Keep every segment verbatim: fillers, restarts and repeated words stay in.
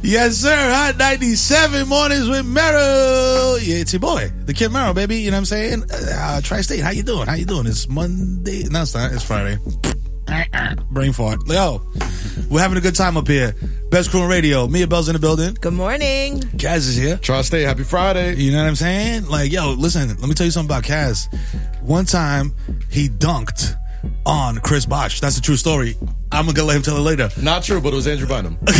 Yes, sir. Hot ninety-seven mornings with Merrill. Yeah, it's your boy, the Kid Merrill, baby. You know what I'm saying? Uh, Tri-State, how you doing? How you doing? It's Monday. No, it's not. It's Friday. Brain fart. Yo, we're having a good time up here. Best crew on radio. Mia Bell's in the building. Good morning. Kaz is here. Tri-State, happy Friday. You know what I'm saying? Like, yo, listen, let me tell you something about Kaz. One time, he dunked on Chris Bosh. That's a true story. I'm gonna let him tell it later. Not true, but it was Andrew Bynum. He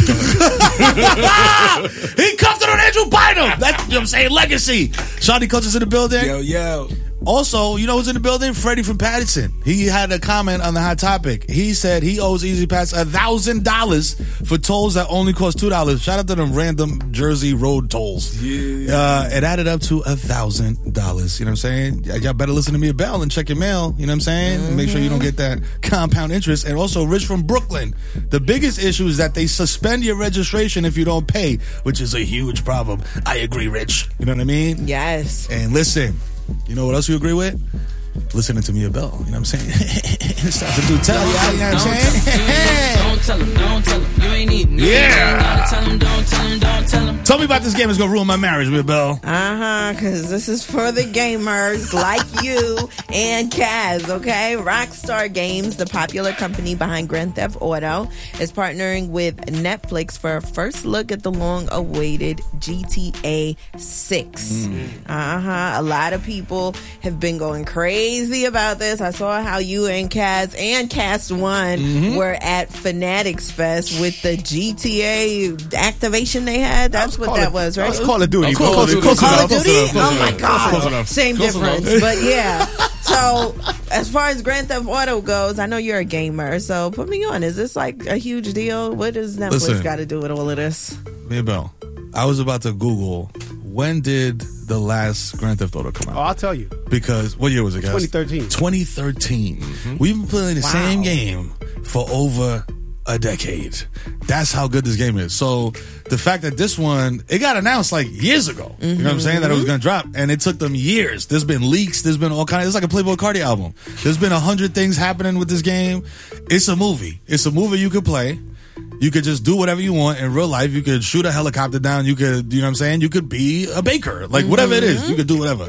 cuffed it on Andrew Bynum. That's, you know what I'm saying, legacy. Shawnee Coaches in the building. Yo, yo. Also, you know who's in the building? Freddie from Patterson. He had a comment on the Hot Topic. He said he owes Easy Pass one thousand dollars for tolls that only cost two dollars. Shout out to them random Jersey road tolls. Yeah. Uh, it added up to one thousand dollars. You know what I'm saying? Y'all better listen to me a bell and check your mail. You know what I'm saying? Mm-hmm. Make sure you don't get that compound interest. And also, Rich from Brooklyn. The biggest issue is that they suspend your registration if you don't pay, which is a huge problem. I agree, Rich. You know what I mean? Yes. And listen, you know what else you agree with? Listening to Mia Bell. You know what I'm saying? It's time to do tell you. You know what I'm saying? Don't tell him, don't tell him. You ain't even. Yeah. Tell him, don't tell him, don't tell him. Tell me about this game that's going to ruin my marriage, Mia Bell. Uh-huh, because this is for the gamers like you and Kaz, okay? Rockstar Games, the popular company behind Grand Theft Auto, is partnering with Netflix for a first look at the long-awaited G T A six. Mm. Uh-huh. A lot of people have been going crazy about this. I saw how you and Kaz and Cast One mm-hmm. were at Fanatics Fest with the G T A activation they had. That's what that was, right? That was Call of Duty. Call, Call, Call, Call, Call, Call of Duty? Close enough, Oh my God. Close enough. Same Close difference. enough. But yeah. So as far as Grand Theft Auto goes, I know you're a gamer. So put me on. Is this like a huge deal? What does Netflix got to do with all of this? Mia Bell, I was about to Google, when did the last Grand Theft Auto come out? Oh, I'll tell you. Because, what year was it, guys? twenty thirteen. twenty thirteen. Mm-hmm. We've been playing the wow. same game for over a decade. That's how good this game is. So the fact that this one, it got announced like years ago. Mm-hmm. You know what I'm saying? That it was going to drop. And it took them years. There's been leaks. There's been all kind of, it's like a Playboy Cardi album. There's been a hundred things happening with this game. It's a movie. It's a movie you could play. You could just do whatever you want in real life. You could shoot a helicopter down. You could, you know what I'm saying? You could be a baker. Like, whatever it is, you could do whatever.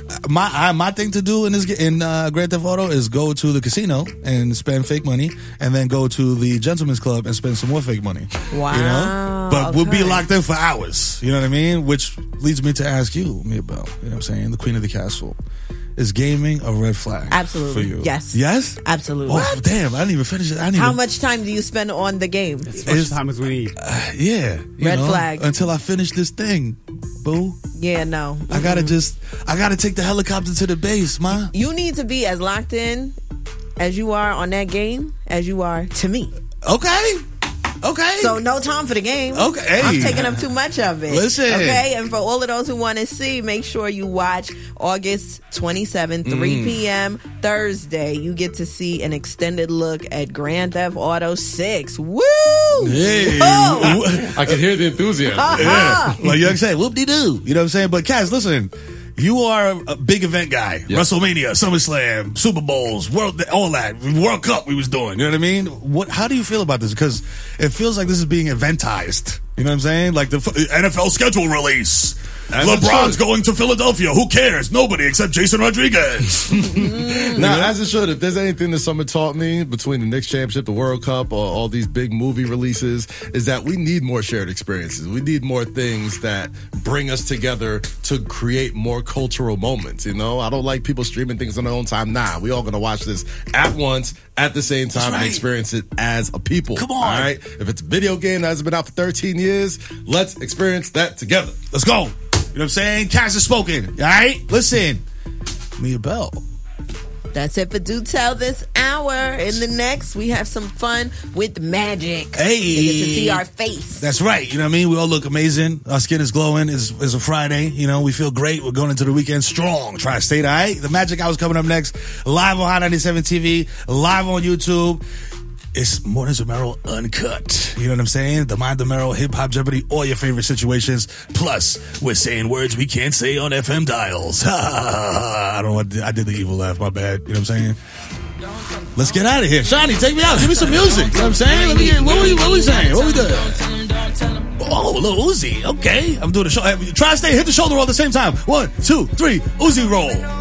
My I, my thing to do in this in uh, Grand Theft Auto is go to the casino and spend fake money, and then go to the Gentleman's Club and spend some more fake money. Wow. You know? But okay. we'll be locked in for hours. You know what I mean? Which leads me to ask you, Mia Bell, you know what I'm saying? The Queen of the Castle. Is gaming a red flag? Absolutely. For you? Yes. Yes? Absolutely. Oh, damn. I didn't even finish it. I didn't How even... much time do you spend on the game? As much it's, time as we need. Uh, yeah. Red know, flag. Until I finish this thing, boo. Yeah, no. Mm-hmm. I gotta just, I gotta take the helicopter to the base, ma. You need to be as locked in as you are on that game as you are to me. Okay. Okay. So no time for the game. Okay. Hey. I'm taking up too much of it. Listen. Okay. And for all of those who want to see, make sure you watch August twenty-seventh, three p.m. Thursday. You get to see an extended look at Grand Theft Auto six. Woo! Hey. I can hear the enthusiasm. Uh-huh. Yeah. Like you say, whoop-de-doo. You know what I'm saying? But Kaz, listen. You are a big event guy. Yep. WrestleMania, SummerSlam, Super Bowls, World, all that. World Cup we was doing. You know what I mean? What? How do you feel about this? Because it feels like this is being eventized. You know what I'm saying? Like the N F L schedule release. As LeBron's going to Philadelphia. Who cares? Nobody except Jason Rodriguez. Now, as it should, if there's anything this summer taught me between the Knicks championship, the World Cup, or all these big movie releases, is that we need more shared experiences. We need more things that bring us together to create more cultural moments. You know, I don't like people streaming things on their own time. Nah, we all gonna watch this at once, at the same time, right. and experience it as a people. Come on. All right? If it's a video game that hasn't been out for thirteen years, let's experience that together. Let's go. You know what I'm saying? Kaz is spoken. All right? Listen. Mia Bell. That's it for Do Tell this hour. In the next, we have some fun with magic. Hey. You get to see our face. That's right. You know what I mean? We all look amazing. Our skin is glowing. It's, it's a Friday. You know, we feel great. We're going into the weekend strong. Tri-State, all right? The Magic Hour's coming up next. Live on Hot ninety-seven T V. Live on YouTube. It's Mornings with Merrill Uncut. You know what I'm saying? The Mind the Merrill, Hip Hop Jeopardy, all your favorite situations. Plus, we're saying words we can't say on F M dials. I don't know what I did the evil laugh. My bad. You know what I'm saying? Let's get out of here. Shawnee, take me out. Give me some music. You know what I'm saying? Let me hear. What were we, what we saying? What we doing? oh, little Uzi. Okay, I'm doing the shoulder. Try to stay, hit the shoulder roll at the same time. One, two, three, Uzi roll.